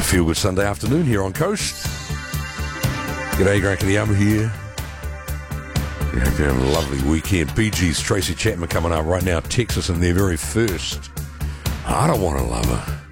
Feel Good Sunday afternoon here on Coast. G'day, Grankaniama here. Yeah, having a lovely weekend. BG's Tracy Chapman coming up right now. Texas in their very first I Don't Want to Love Her.